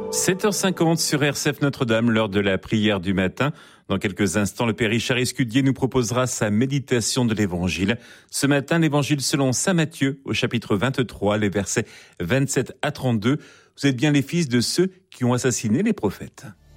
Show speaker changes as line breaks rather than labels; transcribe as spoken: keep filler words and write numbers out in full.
sept heures cinquante sur R C F Notre-Dame, l'heure de la prière du matin. Dans quelques instants, le Père Richard Escudier nous proposera sa méditation de l'Évangile. Ce matin, l'Évangile selon saint Matthieu, au chapitre vingt-trois, les versets vingt-sept à trente-deux. Vous êtes bien les fils de ceux qui ont assassiné les prophètes.